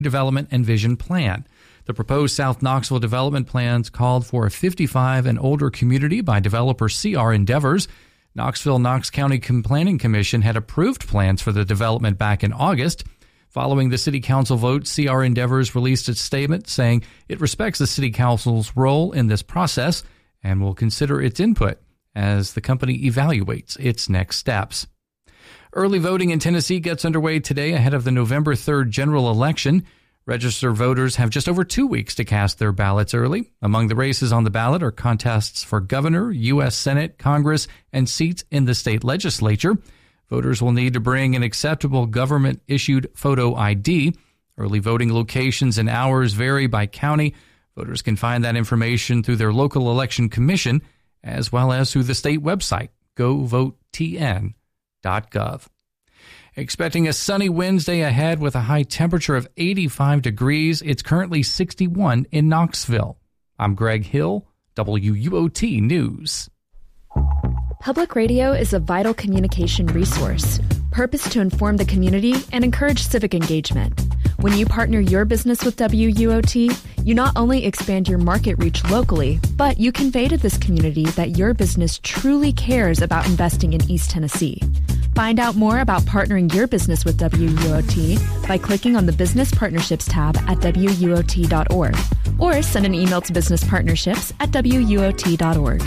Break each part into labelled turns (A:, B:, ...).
A: Development and Vision Plan. The proposed South Knoxville development plans called for a 55 and older community by developer CR Endeavors. Knox County Planning Commission had approved plans for the development back in August. Following the City Council vote, CR Endeavors released a statement saying it respects the City Council's role in this process and will consider its input as the company evaluates its next steps. Early voting in Tennessee gets underway today ahead of the November 3rd general election. Registered voters have just over 2 weeks to cast their ballots early. Among the races on the ballot are contests for governor, U.S. Senate, Congress, and seats in the state legislature. Voters will need to bring an acceptable government-issued photo ID. Early voting locations and hours vary by county. Voters can find that information through their local election commission, as well as through the state website, govotetn.gov. Expecting a sunny Wednesday ahead with a high temperature of 85 degrees. It's currently 61 in Knoxville. I'm Greg Hill, WUOT News.
B: Public radio is a vital communication resource, purposed to inform the community and encourage civic engagement. When you partner your business with WUOT, you not only expand your market reach locally, but you convey to this community that your business truly cares about investing in East Tennessee. Find out more about partnering your business with WUOT by clicking on the Business Partnerships tab at WUOT.org or send an email to businesspartnerships@WUOT.org.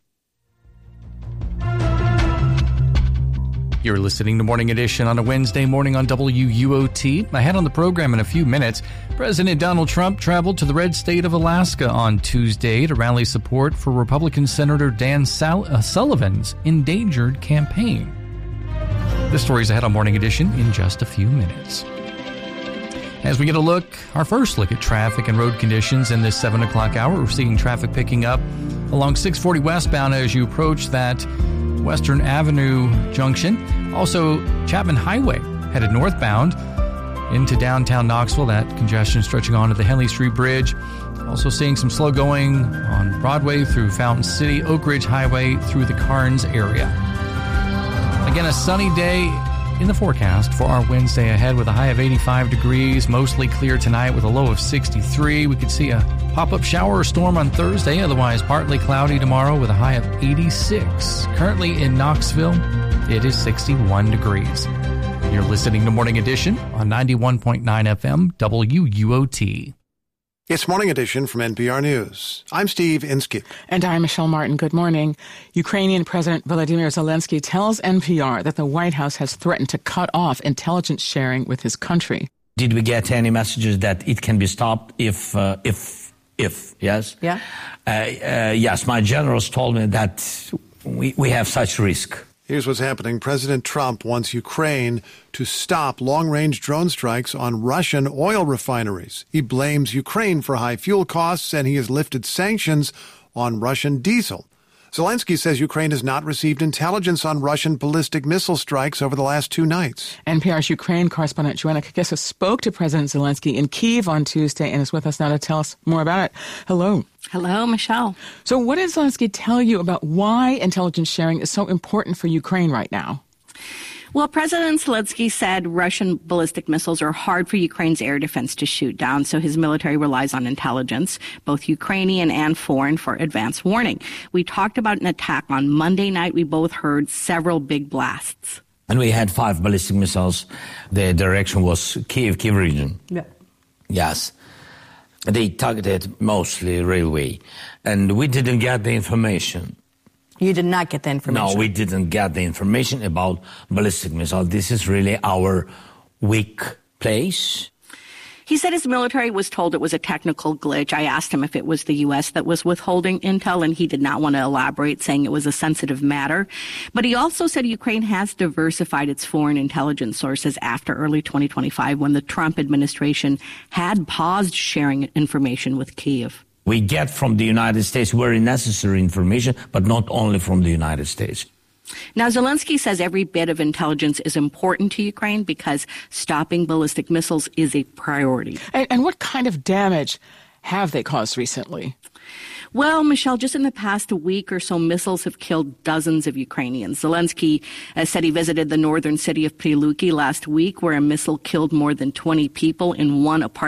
A: You're listening to Morning Edition on a Wednesday morning on WUOT. Ahead on the program in a few minutes, President Donald Trump traveled to the red state of Alaska on Tuesday to rally support for Republican Senator Dan Sullivan's endangered campaign. This story's ahead on Morning Edition in just a few minutes. As we get our first look at traffic and road conditions in this 7 o'clock hour, we're seeing traffic picking up along 640 westbound as you approach that Western Avenue junction. Also, Chapman Highway headed northbound into downtown Knoxville. That congestion stretching on to the Henley Street Bridge. Also seeing some slow going on Broadway through Fountain City, Oak Ridge Highway through the Carnes area. Again, a sunny day in the forecast for our Wednesday ahead with a high of 85 degrees. Mostly clear tonight with a low of 63. We could see a pop-up shower or storm on Thursday. Otherwise, partly cloudy tomorrow with a high of 86. Currently in Knoxville, it is 61 degrees. You're listening to Morning Edition on 91.9 FM WUOT.
C: It's Morning Edition from NPR News. I'm Steve Inskeep.
D: And I'm Michelle Martin. Good morning. Ukrainian President Volodymyr Zelensky tells NPR that the White House has threatened to cut off intelligence sharing with his country.
E: Did we get any messages that it can be stopped if yes?
D: Yeah.
E: Yes, my generals told me that we have such risk.
C: Here's what's happening. President Trump wants Ukraine to stop long-range drone strikes on Russian oil refineries. He blames Ukraine for high fuel costs, and he has lifted sanctions on Russian diesel. Zelensky says Ukraine has not received intelligence on Russian ballistic missile strikes over the last 2 nights.
D: NPR's Ukraine correspondent Joanna Kakisa spoke to President Zelensky in Kyiv on Tuesday and is with us now to tell us more about it. Hello.
F: Hello, Michelle.
D: So what did Zelensky tell you about why intelligence sharing is so important for Ukraine right now?
F: Well, President Zelensky said Russian ballistic missiles are hard for Ukraine's air defense to shoot down, so his military relies on intelligence, both Ukrainian and foreign, for advance warning. We talked about an attack on Monday night. We both heard several big blasts.
E: And we had 5 ballistic missiles. The direction was Kyiv region.
D: Yeah.
E: Yes. They targeted mostly railway. And we didn't get the information.
F: You did not get the information?
E: No, we didn't get the information about ballistic missiles. This is really our weak place.
F: He said his military was told it was a technical glitch. I asked him if it was the U.S. that was withholding intel, and he did not want to elaborate, saying it was a sensitive matter. But he also said Ukraine has diversified its foreign intelligence sources after early 2025, when the Trump administration had paused sharing information with Kyiv.
E: We get from the United States very necessary information, but not only from the United States.
F: Now, Zelensky says every bit of intelligence is important to Ukraine because stopping ballistic missiles is a priority.
D: And what kind of damage have they caused recently?
F: Well, Michelle, just in the past week or so, missiles have killed dozens of Ukrainians. Zelensky said he visited the northern city of Prilupki last week, where a missile killed more than 20 people in one apartment